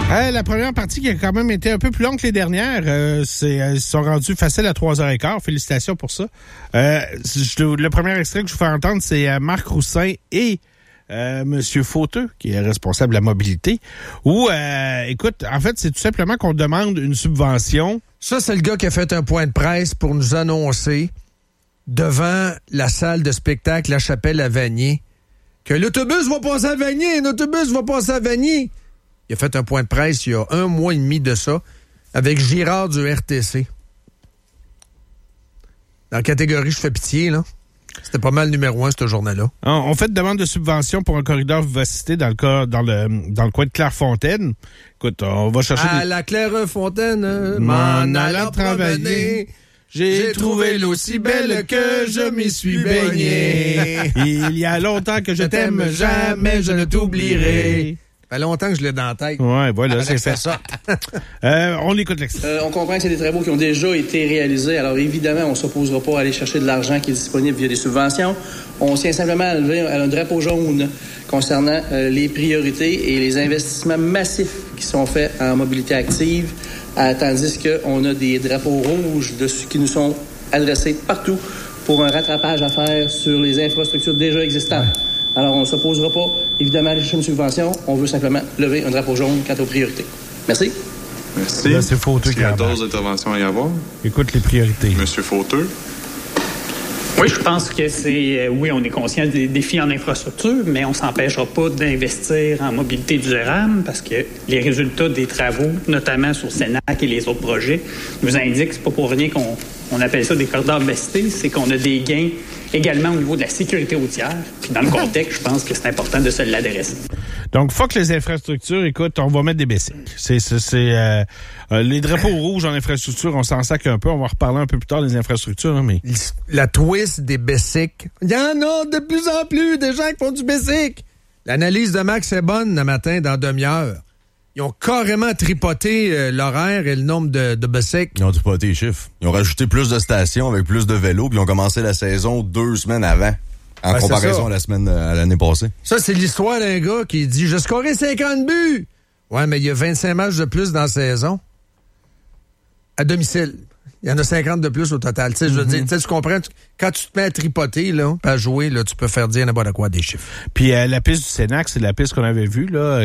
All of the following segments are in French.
La première partie qui a quand même été un peu plus longue que les dernières, ils sont rendus faciles à 3h15. Félicitations pour ça. Le premier extrait que je vous fais entendre, c'est Marc Roussin et Monsieur Fauteux, qui est responsable de la mobilité, où, écoute, en fait, c'est tout simplement qu'on demande une subvention. Ça, c'est le gars qui a fait un point de presse pour nous annoncer devant la salle de spectacle La Chapelle à Vanier que l'autobus va passer à Vanier, l'autobus va passer à Vanier. Il a fait un point de presse il y a 1 mois et demi de ça avec Girard du RTC. Dans la catégorie « Je fais pitié », là. C'était pas mal numéro 1, cette journée-là. On fait une demande de subvention pour un corridor vivacité dans le coin de Clairefontaine. Écoute, on va chercher... À la Clairefontaine, m'en allant travailler, j'ai trouvé l'eau si belle que je m'y suis baigné. Il y a longtemps que je t'aime, jamais je ne t'oublierai. Ça fait longtemps que je l'ai dans la tête. Ouais, voilà, c'est fait ça. On écoute l'extrait. On comprend que c'est des travaux qui ont déjà été réalisés. Alors, évidemment, on ne s'opposera pas à aller chercher de l'argent qui est disponible via des subventions. On tient simplement à lever un drapeau jaune concernant les priorités et les investissements massifs qui sont faits en mobilité active, tandis qu'on a des drapeaux rouges qui nous sont adressés partout pour un rattrapage à faire sur les infrastructures déjà existantes. Ouais. Alors, on ne s'opposera pas, évidemment, à aller chercher une subvention. On veut simplement lever un drapeau jaune quant aux priorités. Merci. Merci. Là, c'est Fauteux qui a d'autres interventions à y avoir. Écoute les priorités. Monsieur Fauteux. Oui, je pense que c'est... oui, on est conscient des défis en infrastructure, mais on ne s'empêchera pas d'investir en mobilité durable parce que les résultats des travaux, notamment sur Sénac et les autres projets, nous indiquent, c'est pas pour rien qu'on appelle ça des corridors vivacité, c'est qu'on a des gains également au niveau de la sécurité routière. Puis dans le contexte, je pense que c'est important de se l'adresser. Donc, fuck les infrastructures. Écoute, on va mettre des bicycles. Les drapeaux rouges en infrastructure, on s'en sac un peu. On va en reparler un peu plus tard des infrastructures. Hein, mais la twist des bicycles. Il y en a de plus en plus des gens qui font du bicycle. L'analyse de Max est bonne le matin dans demi-heure. Ils ont carrément tripoté l'horaire et le nombre de bicycles. Ils ont tripoté les chiffres. Ils ont rajouté plus de stations avec plus de vélos, puis ils ont commencé la saison 2 semaines avant, en comparaison à l'année passée. Ça, c'est l'histoire d'un gars qui dit « J'ai scoré 50 buts! » Ouais, mais il y a 25 matchs de plus dans la saison. À domicile. Il y en a 50 de plus au total. Tu sais, je veux dire, tu comprends? Quand tu te mets à tripoter, là, à jouer, là, tu peux faire dire n'importe quoi des chiffres. Puis la piste du Sénac, c'est la piste qu'on avait vue, là.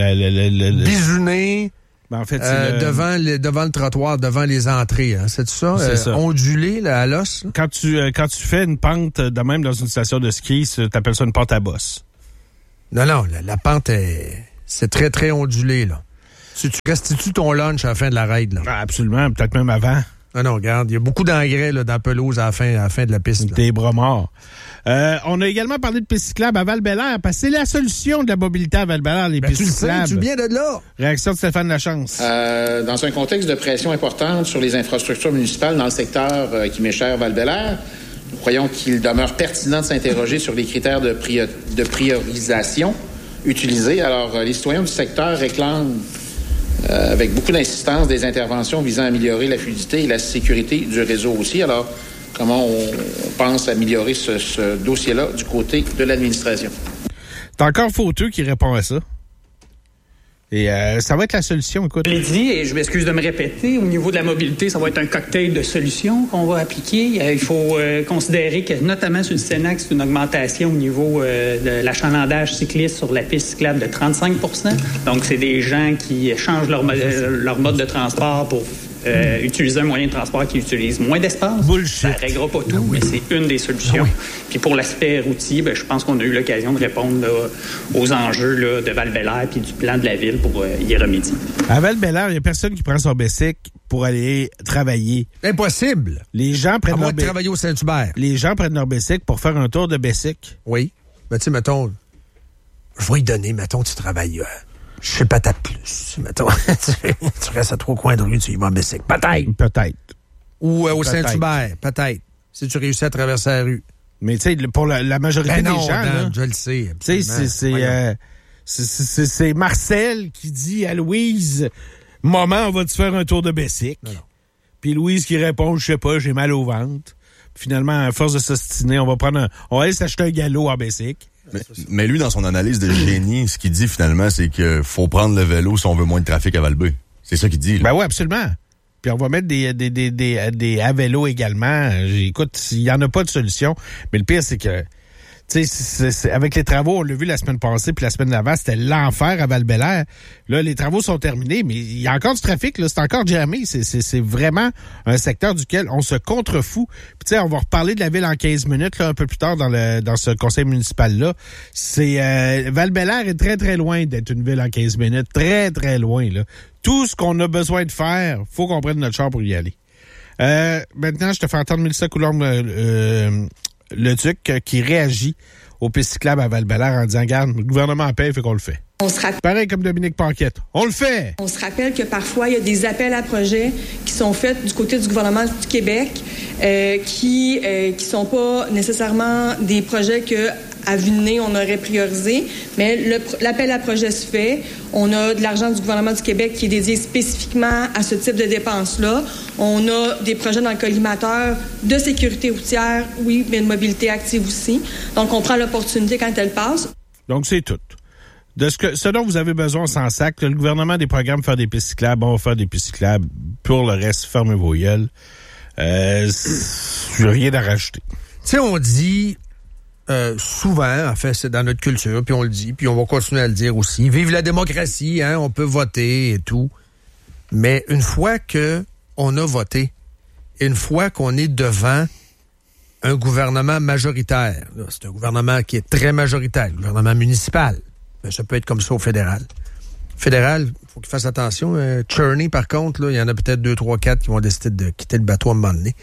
Bisounée. Ben, en fait, devant le trottoir, devant les entrées. Hein. C'est ça? C'est ça. Ondulé, là, à l'os. Là. Quand tu fais une pente de même dans une station de ski, t'appelles ça une pente à bosse. Non, la pente c'est très, très ondulé, là. Tu restitues ton lunch à la fin de la raid, là. Ah, absolument, peut-être même avant. Ah non, regarde, il y a beaucoup d'engrais là, dans la pelouse à la fin de la piste. Là. Des bras morts. On a également parlé de pistes cyclables à Val-Bélair, parce que c'est la solution de la mobilité à Val-Bélair, les pistes cyclables. Tu viens de là. Réaction de Stéphane Lachance. Dans un contexte de pression importante sur les infrastructures municipales dans le secteur qui m'est cher, Val-Bélair, nous croyons qu'il demeure pertinent de s'interroger sur les critères de priorisation utilisés. Alors, les citoyens du secteur réclament avec beaucoup d'insistance des interventions visant à améliorer la fluidité et la sécurité du réseau aussi. Alors, comment on pense améliorer ce dossier-là du côté de l'administration? T'as encore Fauteux qui répond à ça. Et ça va être la solution, écoute. Je l'ai dit, et je m'excuse de me répéter, au niveau de la mobilité, ça va être un cocktail de solutions qu'on va appliquer. Il faut considérer que, notamment sur le Sénac, c'est une augmentation au niveau de l'achalandage cycliste sur la piste cyclable de 35 %. Donc, c'est des gens qui changent leur mode de transport pour utiliser un moyen de transport qui utilise moins d'espace. Bullshit. Ça ne réglera pas tout, mais c'est une des solutions. Puis pour l'aspect routier, je pense qu'on a eu l'occasion de répondre là, aux enjeux là, de Val-Bélair puis du plan de la ville pour y remédier. À Val-Bélair, il n'y a personne qui prend son bicycle pour aller travailler. Impossible. Les gens prennent leur travailler au Saint-Hubert. Les gens prennent leur bicycle pour faire un tour de bicycle. Oui. Mais tu sais, mettons, je vais y donner, mettons, tu travailles... je sais pas ta plus. Mettons, tu restes à 3 coins de rue, tu y vas en bicycle. Peut-être. Ou au Saint-Hubert, peut-être. Si tu réussis à traverser la rue. Mais tu sais, pour la majorité des gens... là, je le sais. Tu sais, c'est Marcel qui dit à Louise, « Maman, on va te faire un tour de bicycle. » Puis Louise qui répond, « Je sais pas, j'ai mal au ventre. » Finalement, à force de s'ostiner, on va aller s'acheter un galop en bicycle. Mais lui, dans son analyse de génie, ce qu'il dit finalement, c'est qu'il faut prendre le vélo si on veut moins de trafic à Val-Béo. C'est ça qu'il dit. Là. Ben oui, absolument. Puis on va mettre des à vélo également. Écoute, il n'y en a pas de solution. Mais le pire, c'est que tu sais, avec les travaux, on l'a vu la semaine passée, puis la semaine d'avant, c'était l'enfer à Val-Bélair. Là, les travaux sont terminés, mais il y a encore du trafic, là, c'est encore jamais. C'est vraiment un secteur duquel on se contrefout. Puis tu sais, on va reparler de la ville en 15 minutes, là, un peu plus tard dans ce conseil municipal-là. Val-Bélair est très, très loin d'être une ville en 15 minutes. Très, très loin, là. Tout ce qu'on a besoin de faire, faut qu'on prenne notre char pour y aller. Maintenant, je te fais entendre Mélissa Coulombe-Le Duc qui réagit aux pistes cyclables à Val-Bélair en disant, regarde, le gouvernement paye, fait qu'on le fait. Pareil comme Dominique Paquette. On le fait! On se rappelle que parfois, il y a des appels à projets qui sont faits du côté du gouvernement du Québec qui sont pas nécessairement des projets que à vue de nez, on aurait priorisé, mais l'appel à projet se fait. On a de l'argent du gouvernement du Québec qui est dédié spécifiquement à ce type de dépenses-là. On a des projets dans le collimateur de sécurité routière, oui, mais de mobilité active aussi. Donc, on prend l'opportunité quand elle passe. Donc, c'est tout. De ce dont vous avez besoin sans sac, le gouvernement a des programmes pour faire des pistes cyclables, on va faire des pistes cyclables. Pour le reste, fermez vos gueules. Je n'ai rien à rajouter. Tu sais, on dit... souvent, en fait, c'est dans notre culture, puis on le dit, puis on va continuer à le dire aussi. Vive la démocratie, hein, on peut voter et tout. Mais une fois que on a voté, une fois qu'on est devant un gouvernement majoritaire, là, c'est un gouvernement qui est très majoritaire, le gouvernement municipal, mais ça peut être comme ça au fédéral. Fédéral, il faut qu'il fasse attention. Cherney, par contre, il y en a peut-être 2, 3, 4 qui vont décider de quitter le bateau à un moment donné.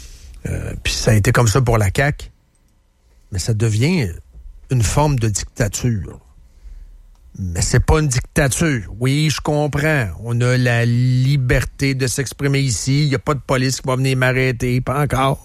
Puis ça a été comme ça pour la CAQ. Mais ça devient une forme de dictature. Mais c'est pas une dictature. Oui, je comprends. On a la liberté de s'exprimer ici. Il n'y a pas de police qui va venir m'arrêter. Pas encore.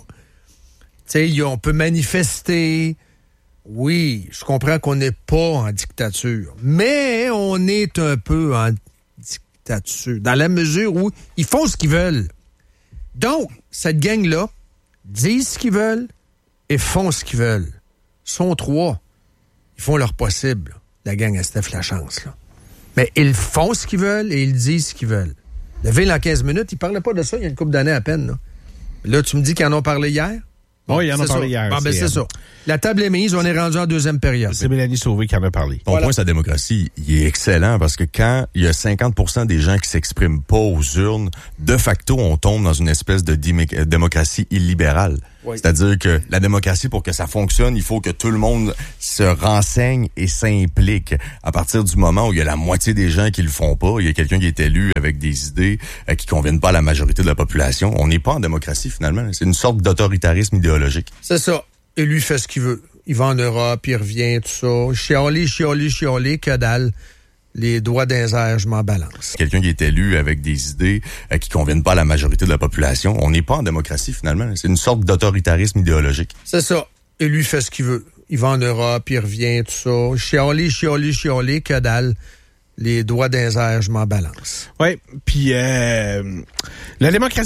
Tu sais, on peut manifester. Oui, je comprends qu'on n'est pas en dictature. Mais on est un peu en dictature. Dans la mesure où ils font ce qu'ils veulent. Donc, cette gang-là disent ce qu'ils veulent et font ce qu'ils veulent. Ils sont 3. Ils font leur possible, la gang à Steph Lachance. Là. Mais ils font ce qu'ils veulent et ils disent ce qu'ils veulent. La ville en 15 minutes, ils ne parlaient pas de ça il y a une couple d'années à peine. Là, tu me dis qu'ils en ont parlé hier? Oui, ils en ont parlé hier. Bon, c'est ça. La table est mise, on est rendu en deuxième période. C'est Mélanie Sauvé qui en a parlé. Ton point sur la démocratie, il est excellent parce que quand il y a 50% des gens qui s'expriment pas aux urnes, de facto, on tombe dans une espèce de démocratie illibérale. Oui. C'est-à-dire que la démocratie, pour que ça fonctionne, il faut que tout le monde se renseigne et s'implique. À partir du moment où il y a la moitié des gens qui le font pas, il y a quelqu'un qui est élu avec des idées qui conviennent pas à la majorité de la population, on n'est pas en démocratie finalement. C'est une sorte d'autoritarisme idéologique. C'est ça. Et lui fait ce qu'il veut. Il va en Europe, il revient, tout ça. Chialer, que dalle. Les doigts dans les airs, je m'en balance. Quelqu'un qui est élu avec des idées qui conviennent pas à la majorité de la population, on n'est pas en démocratie finalement. C'est une sorte d'autoritarisme idéologique. C'est ça. Et lui fait ce qu'il veut. Il va en Europe, il revient, tout ça. Chialer, que dalle. Les doigts dans les airs, je m'en balance. Oui, puis la démocratie